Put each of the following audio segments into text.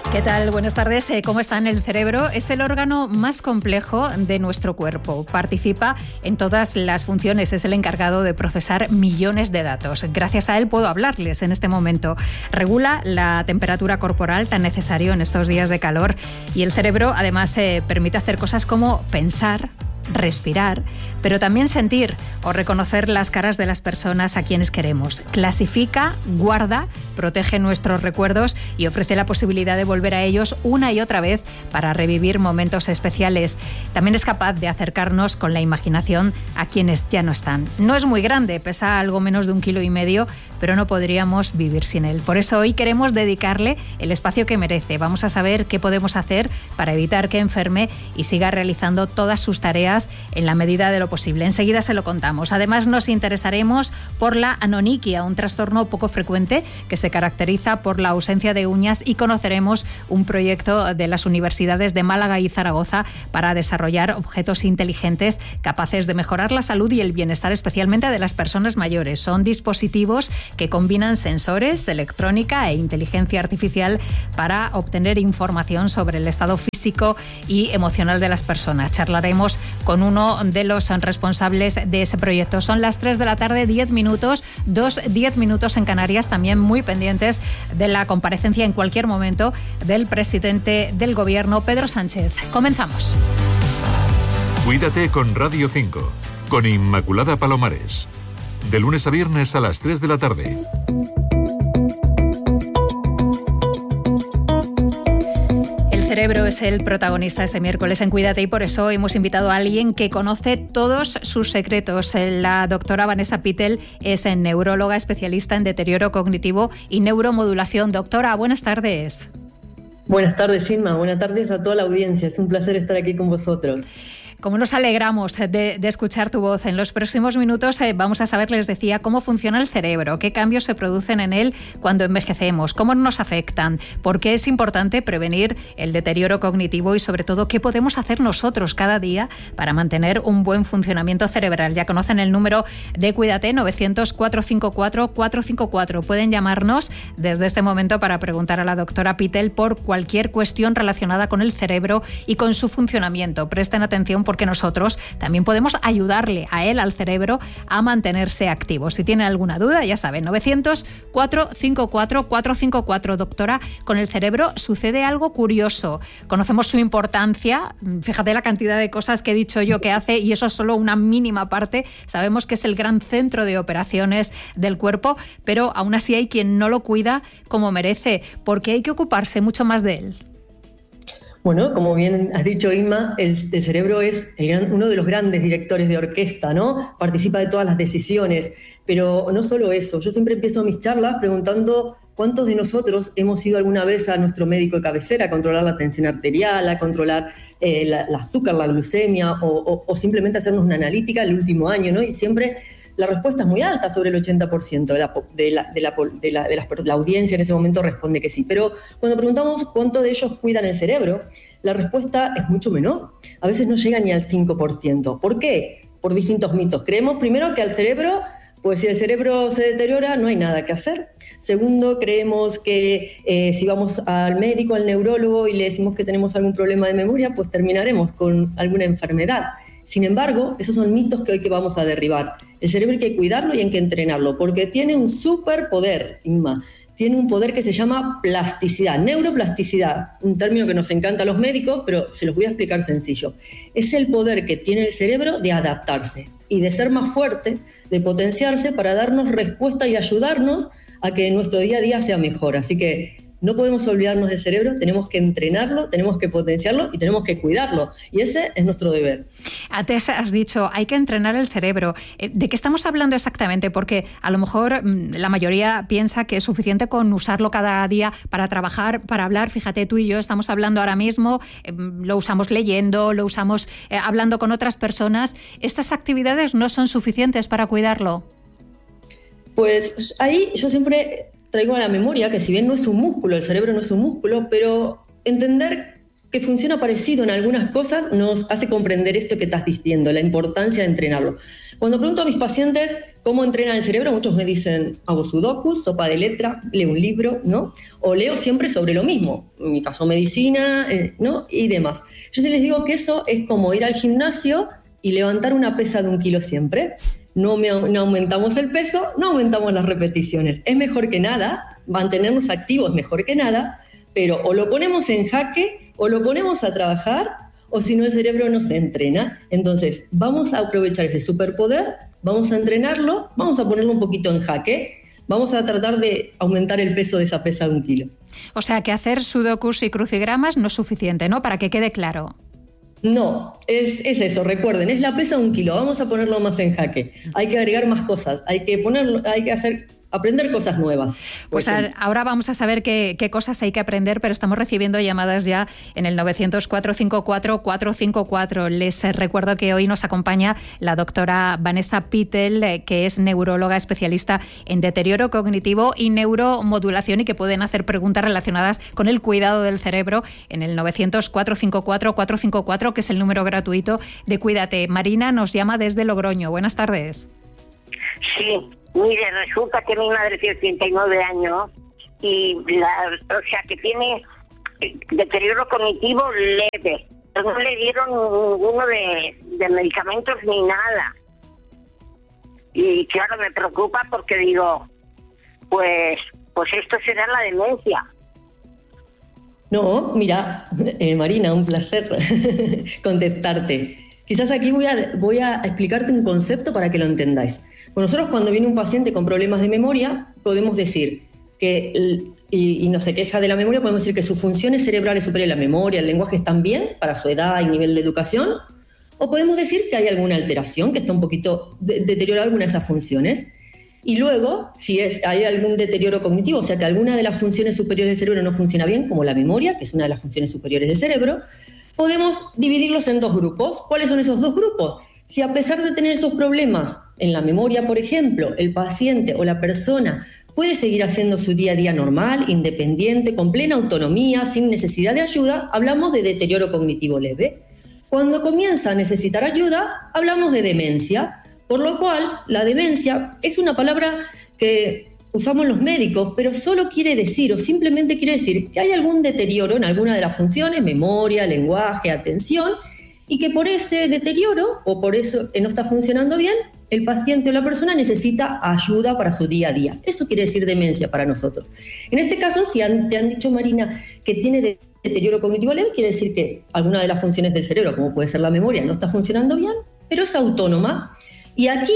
¿Qué tal? Buenas tardes. ¿Cómo está? El cerebro es el órgano más complejo de nuestro cuerpo. Participa en todas las funciones. Es el encargado de procesar millones de datos. Gracias a él puedo hablarles en este momento. Regula la temperatura corporal tan necesario en estos días de calor. Y el cerebro además permite hacer cosas como pensar, respirar, pero también sentir o reconocer las caras de las personas a quienes queremos. Clasifica, guarda, protege nuestros recuerdos y ofrece la posibilidad de volver a ellos una y otra vez para revivir momentos especiales. También es capaz de acercarnos con la imaginación a quienes ya no están. No es muy grande, pesa algo menos de 1,5 kg, pero no podríamos vivir sin él. Por eso hoy queremos dedicarle el espacio que merece. Vamos a saber qué podemos hacer para evitar que enferme y siga realizando todas sus tareas en la medida de lo posible. Enseguida se lo contamos. Además, nos interesaremos por la anonyquia, un trastorno poco frecuente que se caracteriza por la ausencia de uñas, y conoceremos un proyecto de las universidades de Málaga y Zaragoza para desarrollar objetos inteligentes capaces de mejorar la salud y el bienestar, especialmente de las personas mayores. Son dispositivos que combinan sensores, electrónica e inteligencia artificial para obtener información sobre el estado físico y emocional de las personas. Charlaremos con uno de los responsables de ese proyecto. Son las 3 de la tarde, 10 minutos, 10 minutos en Canarias, también muy pendientes de la comparecencia en cualquier momento del presidente del Gobierno, Pedro Sánchez. Comenzamos. Cuídate con Radio 5, con Inmaculada Palomares. De lunes a viernes a las 3 de la tarde. El cerebro es el protagonista este miércoles en Cuídate, y por eso hemos invitado a alguien que conoce todos sus secretos. La doctora Vanessa Pittel es neuróloga especialista en deterioro cognitivo y neuromodulación. Doctora, buenas tardes. Buenas tardes, Inma. Buenas tardes a toda la audiencia. Es un placer estar aquí con vosotros. Como nos alegramos de escuchar tu voz. En los próximos minutos vamos a saber, les decía, cómo funciona el cerebro, qué cambios se producen en él cuando envejecemos, cómo nos afectan, por qué es importante prevenir el deterioro cognitivo y, sobre todo, qué podemos hacer nosotros cada día para mantener un buen funcionamiento cerebral. Ya conocen el número de Cuídate, 900-454-454. Pueden llamarnos desde este momento para preguntar a la doctora Pittel por cualquier cuestión relacionada con el cerebro y con su funcionamiento. Presten atención, porque nosotros también podemos ayudarle a él, al cerebro, a mantenerse activo. Si tienen alguna duda, ya saben, 900-454-454. Doctora, con el cerebro sucede algo curioso. Conocemos su importancia. Fíjate la cantidad de cosas que he dicho yo que hace, y eso es solo una mínima parte. Sabemos que es el gran centro de operaciones del cuerpo, pero aún así hay quien no lo cuida como merece, porque hay que ocuparse mucho más de él. Bueno, como bien has dicho, Inma, el cerebro es uno de los grandes directores de orquesta, ¿no? Participa de todas las decisiones, pero no solo eso. Yo siempre empiezo mis charlas preguntando cuántos de nosotros hemos ido alguna vez a nuestro médico de cabecera a controlar la tensión arterial, a controlar el azúcar, la glucemia, o simplemente hacernos una analítica el último año, ¿no? Y siempre la respuesta es muy alta, sobre el 80% de la audiencia en ese momento responde que sí. Pero cuando preguntamos cuánto de ellos cuidan el cerebro, la respuesta es mucho menor. A veces no llega ni al 5%. ¿Por qué? Por distintos mitos. Creemos primero que al cerebro, pues si el cerebro se deteriora, no hay nada que hacer. Segundo, creemos que si vamos al médico, al neurólogo, y le decimos que tenemos algún problema de memoria, pues terminaremos con alguna enfermedad. Sin embargo, esos son mitos que hoy vamos a derribar. El cerebro hay que cuidarlo y hay que entrenarlo, porque tiene un superpoder, Inma. Tiene un poder que se llama plasticidad, neuroplasticidad, un término que nos encanta a los médicos, pero se los voy a explicar sencillo. Es el poder que tiene el cerebro de adaptarse y de ser más fuerte, de potenciarse para darnos respuesta y ayudarnos a que nuestro día a día sea mejor. Así que no podemos olvidarnos del cerebro, tenemos que entrenarlo, tenemos que potenciarlo y tenemos que cuidarlo. Y ese es nuestro deber. Antes has dicho, hay que entrenar el cerebro. ¿De qué estamos hablando exactamente? Porque a lo mejor la mayoría piensa que es suficiente con usarlo cada día para trabajar, para hablar. Fíjate, tú y yo estamos hablando ahora mismo, lo usamos leyendo, lo usamos hablando con otras personas. ¿Estas actividades no son suficientes para cuidarlo? Pues ahí yo siempre traigo a la memoria que si bien no es un músculo, el cerebro no es un músculo, pero entender que funciona parecido en algunas cosas, nos hace comprender esto que estás diciendo, la importancia de entrenarlo. Cuando pregunto a mis pacientes cómo entrenan el cerebro, muchos me dicen, hago sudokus, sopa de letra, leo un libro, ¿no? O leo siempre sobre lo mismo, en mi caso medicina, ¿no? Y demás. Yo les digo que eso es como ir al gimnasio y levantar una pesa de 1 kilo siempre. No aumentamos el peso, no aumentamos las repeticiones. Es mejor que nada, mantenernos activos es mejor que nada, pero o lo ponemos en jaque o lo ponemos a trabajar, o si no el cerebro no se entrena. Entonces vamos a aprovechar ese superpoder, vamos a entrenarlo, vamos a ponerlo un poquito en jaque, vamos a tratar de aumentar el peso de esa pesa de 1 kilo. O sea que hacer sudokus y crucigramas no es suficiente, ¿no? Para que quede claro. No, es eso, recuerden, es la pesa de 1 kilo, vamos a ponerlo más en jaque. Hay que agregar más cosas, hay que aprender cosas nuevas. Pues ahora vamos a saber qué cosas hay que aprender, pero estamos recibiendo llamadas ya en el 900-454-454. Les recuerdo que hoy nos acompaña la doctora Vanessa Pittel, que es neuróloga especialista en deterioro cognitivo y neuromodulación, y que pueden hacer preguntas relacionadas con el cuidado del cerebro en el 900-454-454, que es el número gratuito de Cuídate. Marina nos llama desde Logroño. Buenas tardes. Sí. Mire, resulta que mi madre tiene 89 años y que tiene deterioro cognitivo leve. No le dieron ninguno de medicamentos ni nada. Y claro, me preocupa porque digo, pues esto será la demencia. No, mira, Marina, un placer contestarte. Quizás aquí voy a explicarte un concepto para que lo entendáis. Bueno, nosotros cuando viene un paciente con problemas de memoria, podemos decir que, y no se queja de la memoria, podemos decir que sus funciones cerebrales superiores, la memoria, el lenguaje están bien para su edad y nivel de educación, o podemos decir que hay alguna alteración, que está un poquito deteriorada alguna de esas funciones. Y luego, si hay algún deterioro cognitivo, o sea que alguna de las funciones superiores del cerebro no funciona bien, como la memoria, que es una de las funciones superiores del cerebro, podemos dividirlos en 2 grupos. ¿Cuáles son esos 2 grupos? Si a pesar de tener esos problemas en la memoria, por ejemplo, el paciente o la persona puede seguir haciendo su día a día normal, independiente, con plena autonomía, sin necesidad de ayuda, hablamos de deterioro cognitivo leve. Cuando comienza a necesitar ayuda, hablamos de demencia, por lo cual la demencia es una palabra que usamos los médicos, pero solo quiere decir o simplemente quiere decir que hay algún deterioro en alguna de las funciones, memoria, lenguaje, atención, y que por ese deterioro o por eso que no está funcionando bien, el paciente o la persona necesita ayuda para su día a día. Eso quiere decir demencia para nosotros. En este caso, si te han dicho, Marina, que tiene deterioro cognitivo leve, quiere decir que alguna de las funciones del cerebro, como puede ser la memoria, no está funcionando bien, pero es autónoma. Y aquí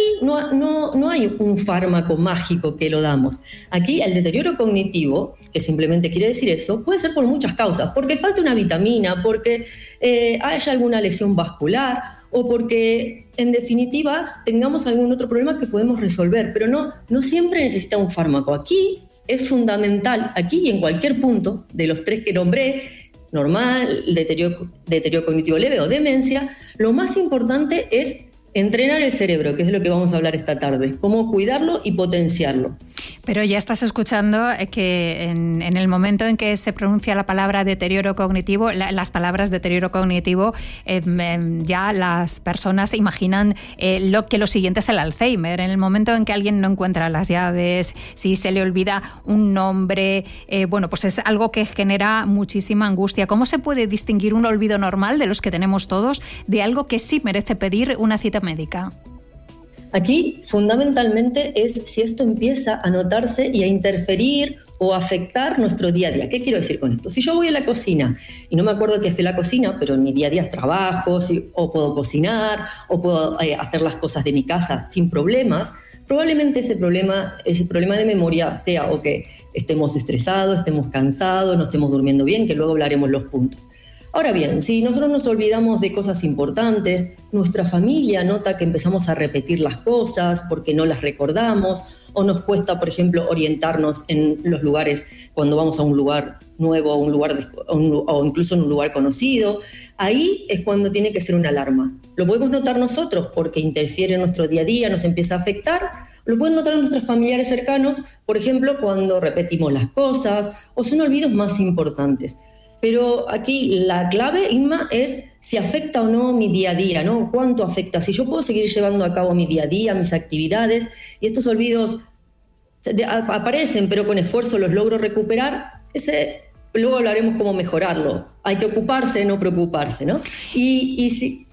no hay un fármaco mágico que lo damos. Aquí el deterioro cognitivo, que simplemente quiere decir eso, puede ser por muchas causas. Porque falta una vitamina, porque haya alguna lesión vascular o porque, en definitiva, tengamos algún otro problema que podemos resolver. Pero no siempre necesita un fármaco. Aquí es fundamental, aquí y en cualquier punto de los 3 que nombré, normal, deterioro cognitivo leve o demencia, lo más importante es entrenar el cerebro, que es de lo que vamos a hablar esta tarde, cómo cuidarlo y potenciarlo. Pero ya estás escuchando que en el momento en que se pronuncia la palabra deterioro cognitivo, las palabras deterioro cognitivo, ya las personas imaginan lo siguiente es el Alzheimer. En el momento en que alguien no encuentra las llaves, si se le olvida un nombre, pues es algo que genera muchísima angustia. ¿Cómo se puede distinguir un olvido normal de los que tenemos todos de algo que sí merece pedir una cita médica? Aquí, fundamentalmente, es si esto empieza a notarse y a interferir o afectar nuestro día a día. ¿Qué quiero decir con esto? Si yo voy a la cocina y no me acuerdo qué hace la cocina, pero en mi día a día trabajo, o puedo cocinar, o puedo hacer las cosas de mi casa sin problemas, probablemente ese problema de memoria sea o que estemos estresados, estemos cansados, no estemos durmiendo bien, que luego hablaremos los puntos. Ahora bien, si nosotros nos olvidamos de cosas importantes, nuestra familia nota que empezamos a repetir las cosas porque no las recordamos, o nos cuesta, por ejemplo, orientarnos en los lugares cuando vamos a un lugar nuevo, o incluso en un lugar conocido, ahí es cuando tiene que ser una alarma. Lo podemos notar nosotros porque interfiere en nuestro día a día, nos empieza a afectar. Lo pueden notar nuestros familiares cercanos, por ejemplo, cuando repetimos las cosas o son olvidos más importantes. Pero aquí la clave, Inma, es si afecta o no mi día a día, ¿no? ¿Cuánto afecta? Si yo puedo seguir llevando a cabo mi día a día, mis actividades, y estos olvidos aparecen, pero con esfuerzo los logro recuperar, luego hablaremos cómo mejorarlo. Hay que ocuparse, no preocuparse, ¿no? Y si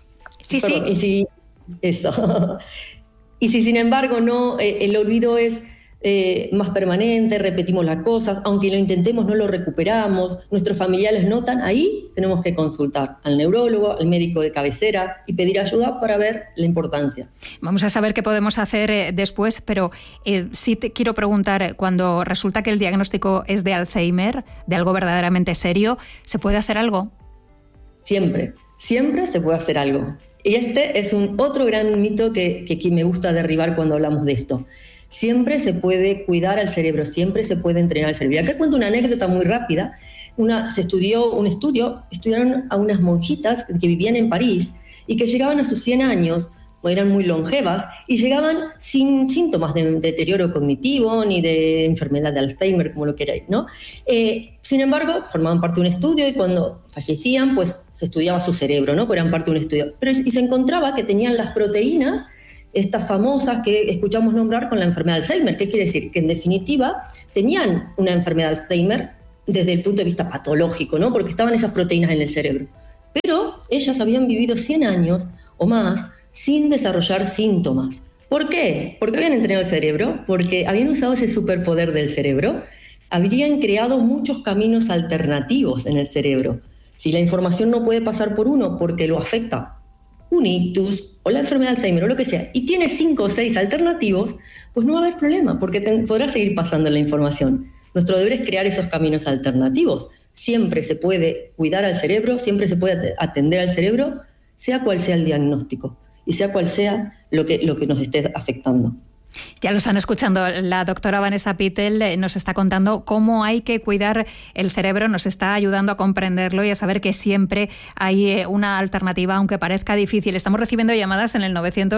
sin embargo no, el olvido es más permanente, repetimos las cosas, aunque lo intentemos no lo recuperamos, nuestros familiares notan, ahí tenemos que consultar al neurólogo, al médico de cabecera y pedir ayuda para ver la importancia. Vamos a saber qué podemos hacer después, pero sí te quiero preguntar, cuando resulta que el diagnóstico es de Alzheimer, de algo verdaderamente serio, ¿se puede hacer algo? Siempre se puede hacer algo. Y este es otro gran mito que me gusta derribar cuando hablamos de esto. Siempre se puede cuidar al cerebro, siempre se puede entrenar al cerebro. Y acá cuento una anécdota muy rápida. Estudiaron a unas monjitas que vivían en París y que llegaban a sus 100 años, o eran muy longevas, y llegaban sin síntomas de deterioro cognitivo ni de enfermedad de Alzheimer, como lo queráis, ¿no? Sin embargo, formaban parte de un estudio y cuando fallecían, pues se estudiaba su cerebro, ¿no? Porque eran parte de un estudio. Y se encontraba que tenían las proteínas, estas famosas que escuchamos nombrar con la enfermedad de Alzheimer. ¿Qué quiere decir? Que en definitiva tenían una enfermedad de Alzheimer desde el punto de vista patológico, ¿no? Porque estaban esas proteínas en el cerebro. Pero ellas habían vivido 100 años o más sin desarrollar síntomas. ¿Por qué? Porque habían entrenado el cerebro, porque habían usado ese superpoder del cerebro, habrían creado muchos caminos alternativos en el cerebro. Si la información no puede pasar por uno porque lo afecta un ictus o la enfermedad de Alzheimer o lo que sea, y tiene 5 o 6 alternativos, pues no va a haber problema, porque podrá seguir pasando la información. Nuestro deber es crear esos caminos alternativos. Siempre se puede cuidar al cerebro, siempre se puede atender al cerebro, sea cual sea el diagnóstico y sea cual sea lo que nos esté afectando. Ya lo están escuchando, la doctora Vanessa Pittel nos está contando cómo hay que cuidar el cerebro, nos está ayudando a comprenderlo y a saber que siempre hay una alternativa, aunque parezca difícil. Estamos recibiendo llamadas en el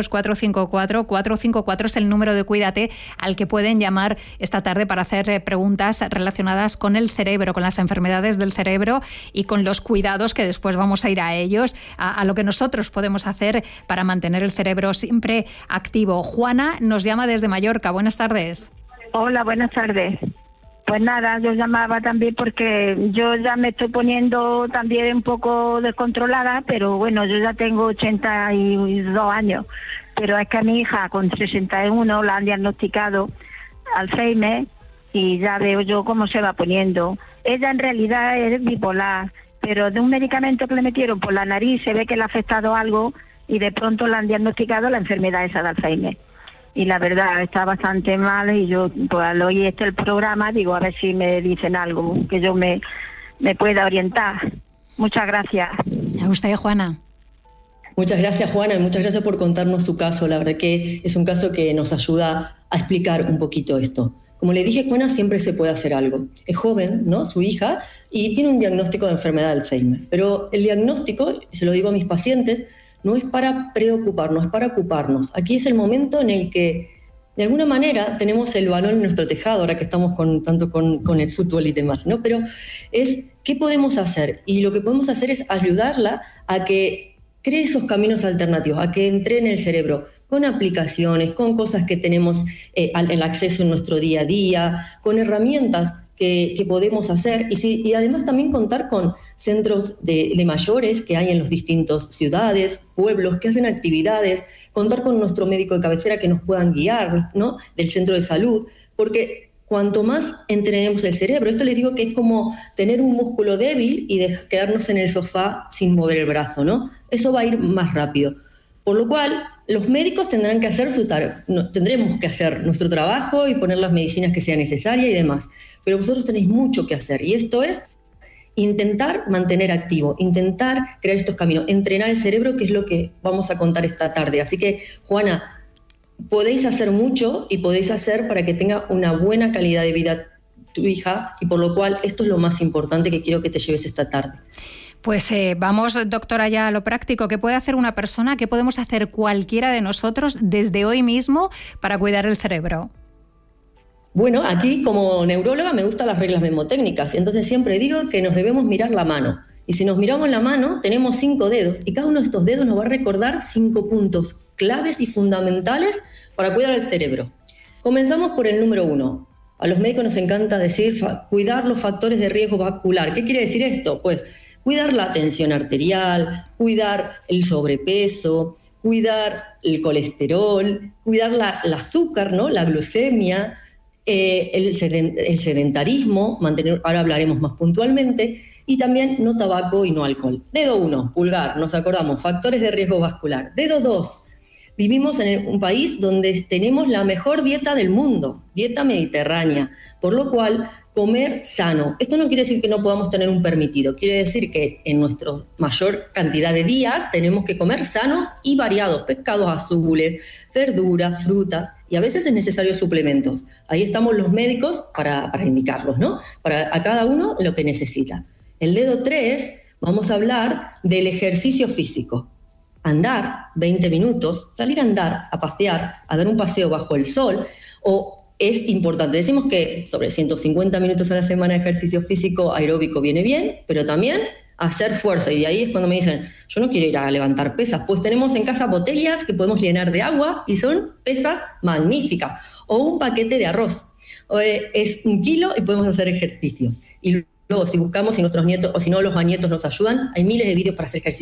900-454-454, es el número de Cuídate al que pueden llamar esta tarde para hacer preguntas relacionadas con el cerebro, con las enfermedades del cerebro y con los cuidados, que después vamos a ir a ellos, a lo que nosotros podemos hacer para mantener el cerebro siempre activo. Juana nos llama desde Mallorca. Buenas tardes. Hola, buenas tardes. Pues nada, yo llamaba también porque yo ya me estoy poniendo también un poco descontrolada, pero bueno, yo ya tengo 82 años, pero es que a mi hija con 61 la han diagnosticado Alzheimer y ya veo yo cómo se va poniendo. Ella en realidad es bipolar, pero de un medicamento que le metieron por la nariz se ve que le ha afectado algo y de pronto le han diagnosticado la enfermedad esa de Alzheimer. Y la verdad está bastante mal y yo pues al oír el programa digo a ver si me dicen algo que yo me pueda orientar. Muchas gracias. ¿A usted, Juana? Muchas gracias, Juana, y muchas gracias por contarnos su caso. La verdad que es un caso que nos ayuda a explicar un poquito esto. Como le dije, Juana, siempre se puede hacer algo. Es joven, ¿no? Su hija, y tiene un diagnóstico de enfermedad de Alzheimer. Pero el diagnóstico, se lo digo a mis pacientes, no es para preocuparnos, es para ocuparnos. Aquí es el momento en el que, de alguna manera, tenemos el balón en nuestro tejado, ahora que estamos tanto con el fútbol y demás, ¿no? Pero es, ¿qué podemos hacer? Y lo que podemos hacer es ayudarla a que cree esos caminos alternativos, a que entrene el cerebro con aplicaciones, con cosas que tenemos el acceso en nuestro día a día, con herramientas que podemos hacer y además también contar con centros de mayores que hay en las distintas ciudades, pueblos que hacen actividades, contar con nuestro médico de cabecera que nos puedan guiar, ¿no? Del centro de salud, porque cuanto más entrenemos el cerebro, esto les digo que es como tener un músculo débil y quedarnos en el sofá sin mover el brazo, ¿no? Eso va a ir más rápido. Por lo cual, los médicos tendrán que hacer tendremos que hacer nuestro trabajo y poner las medicinas que sean necesarias y demás. Pero vosotros tenéis mucho que hacer y esto es intentar mantener activo, intentar crear estos caminos, entrenar el cerebro, que es lo que vamos a contar esta tarde. Así que, Juana, podéis hacer mucho y podéis hacer para que tenga una buena calidad de vida tu hija y por lo cual esto es lo más importante que quiero que te lleves esta tarde. Pues vamos, doctora, ya a lo práctico. ¿Qué puede hacer una persona? ¿Qué podemos hacer cualquiera de nosotros desde hoy mismo para cuidar el cerebro? Bueno, aquí como neuróloga me gustan las reglas mnemotécnicas, entonces siempre digo que nos debemos mirar la mano. Y si nos miramos la mano, tenemos 5 dedos y cada uno de estos dedos nos va a recordar 5 puntos claves y fundamentales para cuidar el cerebro. Comenzamos por el número 1. A los médicos nos encanta decir cuidar los factores de riesgo vascular. ¿Qué quiere decir esto? Pues cuidar la tensión arterial, cuidar el sobrepeso, cuidar el colesterol, cuidar el azúcar, ¿no? La glucemia, el sedentarismo, ahora hablaremos más puntualmente, y también no tabaco y no alcohol. Dedo 1, pulgar, nos acordamos, factores de riesgo vascular. Dedo 2, vivimos en un país donde tenemos la mejor dieta del mundo, dieta mediterránea, por lo cual comer sano. Esto no quiere decir que no podamos tener un permitido, quiere decir que en nuestra mayor cantidad de días tenemos que comer sanos y variados, pescados azules, verduras, frutas, y a veces es necesario suplementos. Ahí estamos los médicos para indicarlos, ¿no? Para a cada uno lo que necesita. El dedo 3, vamos a hablar del ejercicio físico. Andar 20 minutos, salir a andar, a pasear, a dar un paseo bajo el sol, es importante. Decimos que sobre 150 minutos a la semana de ejercicio físico aeróbico viene bien, pero también hacer fuerza. Y de ahí es cuando me dicen, yo no quiero ir a levantar pesas. Pues tenemos en casa botellas que podemos llenar de agua y son pesas magníficas. O un paquete de arroz. Es 1 kilo y podemos hacer ejercicios. Y luego, si buscamos, si nuestros nietos, o si no, los nietos nos ayudan, hay miles de vídeos para hacer ejercicio